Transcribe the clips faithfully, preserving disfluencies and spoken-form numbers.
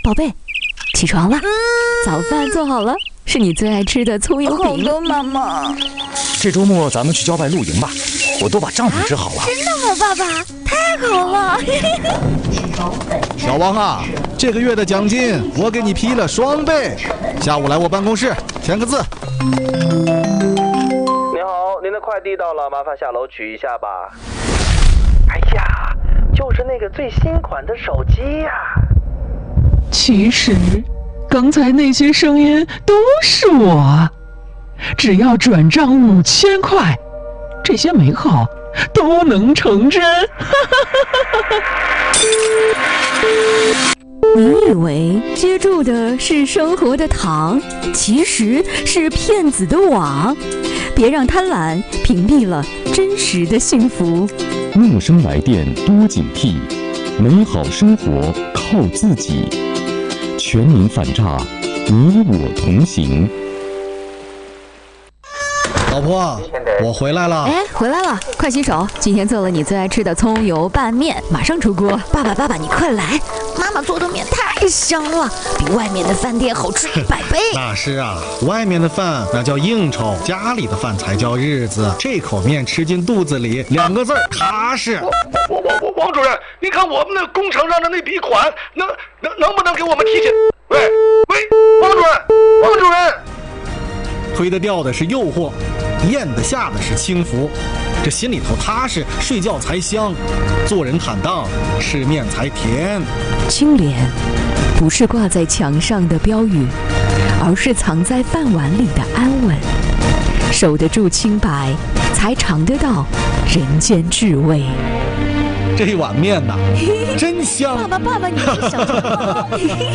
宝贝，起床了，早饭做好了，是你最爱吃的葱油饼。 好的，妈妈。 这周末咱们去郊外露营吧，我都把帐篷支好了。 啊、真的吗，爸爸？太好了！ 小王啊，这个月的奖金我给你批了双倍，下午来我办公室签个字。 你好，您的快递到了，麻烦下楼取一下吧。哎呀，就是那个最新款的手机呀、啊。 其实，刚才那些声音都是我。只要转账五千块，这些美好都能成真。 你以为接住的是生活的糖，其实是骗子的网。别让贪婪屏蔽了真实的幸福。 陌生来电多警惕，美好生活靠自己。全民反诈，你我同行。 老婆，我回来了。 哎，回来了，快洗手。今天做了你最爱吃的葱油拌面，马上出锅。爸爸，爸爸，你快来！妈妈做的面太香了，比外面的饭店好吃一百倍。 那是啊，外面的饭那叫应酬，家里的饭才叫日子。这口面吃进肚子里，两个字儿踏实。 王王王主任，您看我们那工程上的那笔款，能能能不能给我们提前？喂喂，王主任，王主任。 推得掉的是诱惑，咽得下的是轻浮，这心里头踏实，睡觉才香，做人坦荡，吃面才甜。 清廉不是挂在墙上的标语，而是藏在饭碗里的安稳。守得住清白，才尝得到人间至味。 这碗面呐，真香！ 爸爸，爸爸，你是小什么？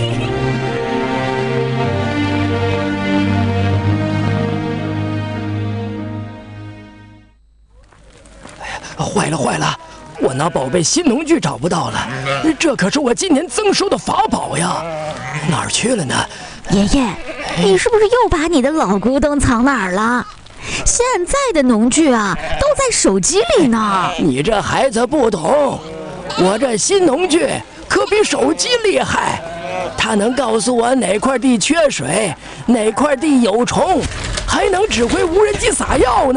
坏了坏了，我那宝贝新农具找不到了，这可是我今年增收的法宝呀，哪儿去了呢？ 爷爷，你是不是又把你的老古董藏哪儿了？现在的农具啊，都在手机里呢。 你这孩子不懂，我这新农具可比手机厉害，它能告诉我哪块地缺水，哪块地有虫，还能指挥无人机撒药呢。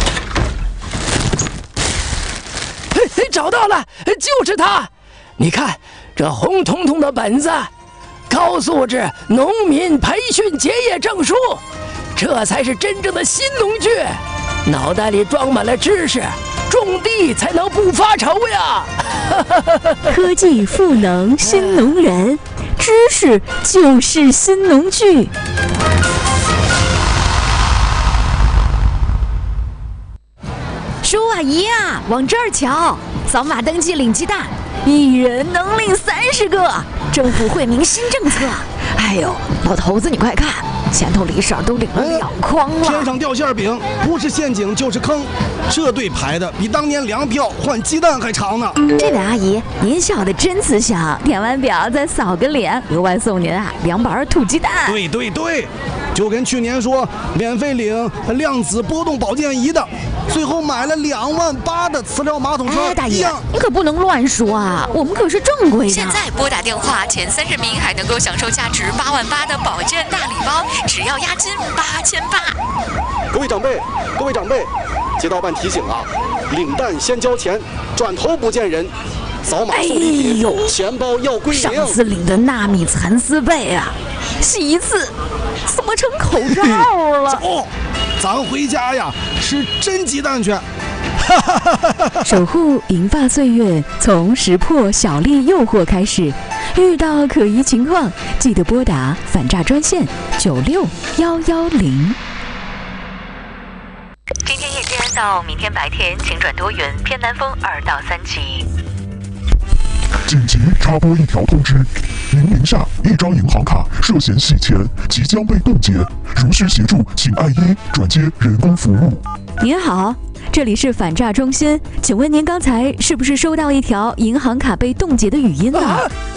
嘿，找到了，就是它！你看这红彤彤的本子，高素质农民培训结业证书，这才是真正的新农具。脑袋里装满了知识，种地才能不发愁呀！ 科技赋能新农人，知识就是新农具。叔啊姨啊，往这儿瞧，扫码登记领鸡蛋，一人能领三十个，政府惠民新政策。哎呦，老头子你快看，前头李婶都领了两筐了。 天上掉馅饼，不是陷阱就是坑，这队排的比当年粮票换鸡蛋还长呢。 这位阿姨，您笑得真慈祥，填完表再扫个脸，额外送您啊两板土鸡蛋。 对对对，就跟去年说免费领量子波动保健仪的，最后买了两万八的磁疗马桶车。 哎，大爷，你可不能乱说啊，我们可是正规的。 现在拨打电话前三十名还能够享受价值八万八的保健大礼包，只要押金八千八。 各位长辈，各位长辈，街道办提醒啊，领蛋先交钱，转头不见人。扫码送礼品，哎、钱包要归零。 上次领的纳米蚕丝被啊，洗一次怎么成口罩了？ 走，咱回家呀，吃真鸡蛋去。 守护银发岁月，从识破小丽诱惑开始。遇到可疑情况，记得拨打反诈专线九六幺幺零。 今天夜间到明天白天，请转多云，偏南风二到三级。 紧急插播一条通知：您名下一张银行卡涉嫌洗钱，即将被冻结。如需协助，请按一转接人工服务。 您好，这里是反诈中心，请问您刚才是不是收到一条银行卡被冻结的语音呢？啊